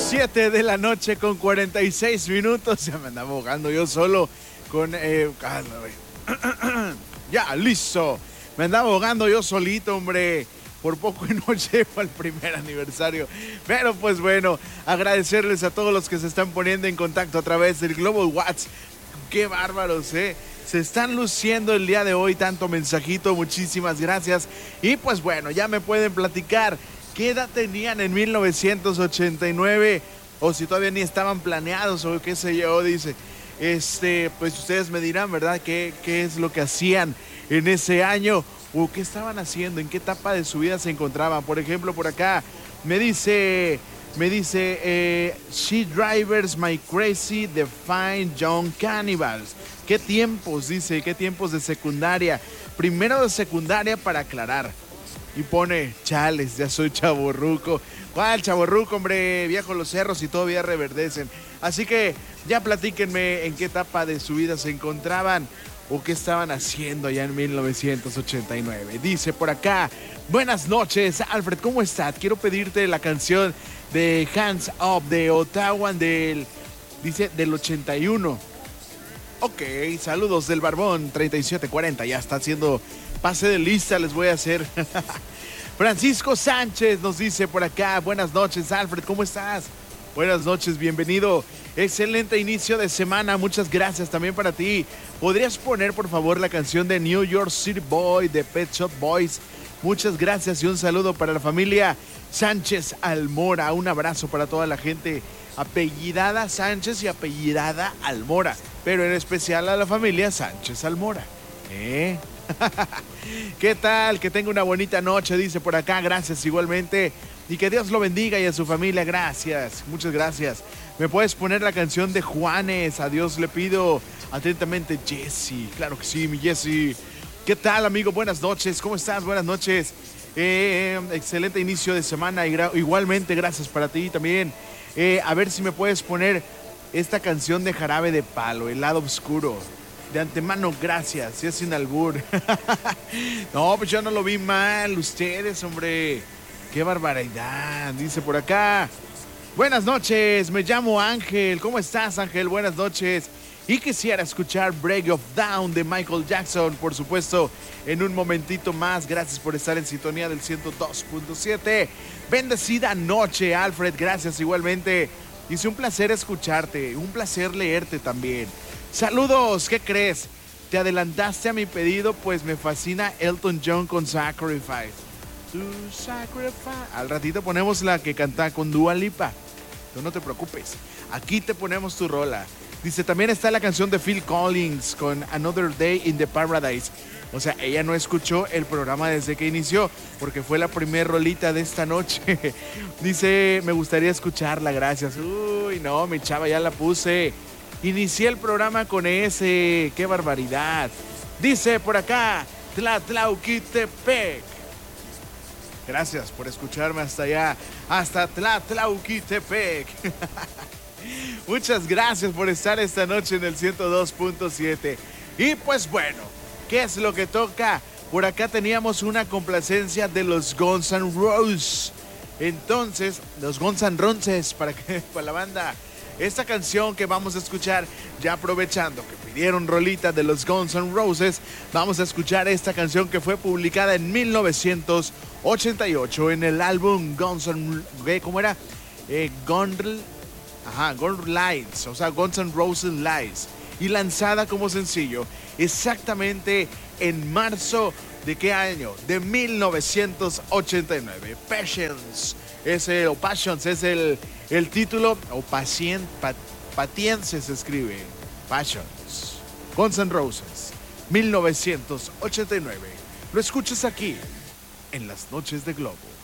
7 de la noche con 46 minutos. Ya me andaba ahogando yo solo con... ya, listo. Me andaba ahogando yo solito, hombre. Por poco y no llego al primer aniversario. Pero pues bueno, agradecerles a todos los que se están poniendo en contacto a través del Global WhatsApp. Qué bárbaros, ¿eh? Se están luciendo el día de hoy, tanto mensajito, muchísimas gracias. Y pues bueno, ya me pueden platicar qué edad tenían en 1989, o si todavía ni estaban planeados, o qué sé yo, dice. Pues ustedes me dirán, ¿verdad? ¿Qué es lo que hacían en ese año? ¿O qué estaban haciendo? ¿En qué etapa de su vida se encontraban? Por ejemplo, por acá me dice, She Drivers My Crazy, The Fine Young Cannibals. ¿Qué tiempos? Dice, ¿qué tiempos de secundaria? Primero de secundaria para aclarar. Y pone, chales, ya soy chavorruco. ¿Cuál chavorruco, hombre? Viejo los cerros y todavía reverdecen. Así que ya platíquenme en qué etapa de su vida se encontraban o qué estaban haciendo allá en 1989. Dice por acá, buenas noches, Alfred, ¿cómo estás? Quiero pedirte la canción de Hands Up de Ottawa del 81. Ok, saludos del Barbón 3740, ya está haciendo pase de lista, les voy a hacer. Francisco Sánchez nos dice por acá, buenas noches, Alfred, ¿cómo estás? Buenas noches, bienvenido. Excelente inicio de semana, muchas gracias también para ti. ¿Podrías poner por favor la canción de New York City Boy de Pet Shop Boys? Muchas gracias y un saludo para la familia Sánchez Almora. Un abrazo para toda la gente apellidada Sánchez y apellidada Almora, pero en especial a la familia Sánchez Almora. ¿Qué tal? Que tenga una bonita noche, dice por acá. Gracias igualmente. Y que Dios lo bendiga y a su familia. Gracias, muchas gracias. ¿Me puedes poner la canción de Juanes? A Dios le pido. Atentamente, Jesse. Claro que sí, mi Jesse. ¿Qué tal, amigo? Buenas noches. ¿Cómo estás? Buenas noches. Excelente inicio de semana. Igualmente, gracias para ti también. A ver si me puedes poner esta canción de Jarabe de Palo, El Lado Oscuro. De antemano, gracias. Si es sin albur. No, pues yo no lo vi mal. Ustedes, hombre. ¡Qué barbaridad! Dice por acá. Buenas noches, me llamo Ángel. ¿Cómo estás, Ángel? Buenas noches. Y quisiera escuchar Break of Down de Michael Jackson, por supuesto, en un momentito más. Gracias por estar en sintonía del 102.7. Bendecida noche, Alfred. Gracias igualmente. Dice, un placer escucharte, un placer leerte también. Saludos, ¿qué crees? Te adelantaste a mi pedido, pues me fascina Elton John con Sacrifice. Al ratito ponemos la que canta con Dua Lipa. Tú no te preocupes. Aquí te ponemos tu rola. Dice, también está la canción de Phil Collins con Another Day in the Paradise. O sea, ella no escuchó el programa desde que inició, porque fue la primer rolita de esta noche. Dice, me gustaría escucharla, gracias. Uy, no, mi chava, ya la puse. Inicié el programa con ese. ¡Qué barbaridad! Dice por acá, Tlatlauquitepec. Gracias por escucharme hasta allá, hasta Tlatlauquitepec. Muchas gracias por estar esta noche en el 102.7. Y pues bueno, ¿qué es lo que toca? Por acá teníamos una complacencia de los Guns N' Roses. Entonces, los Guns N' Roses, para la banda. Esta canción que vamos a escuchar, ya aprovechando que pidieron rolita de los Guns N' Roses, vamos a escuchar esta canción que fue publicada en 1988 en el álbum Guns N' Lights, o sea, Guns N' Roses Lights, y lanzada como sencillo exactamente en marzo de ¿qué año? De 1989. Passions es el título, o Patience se escribe. Passions. Guns N' Roses, 1989. Lo escuchas aquí, en las noches de Globo.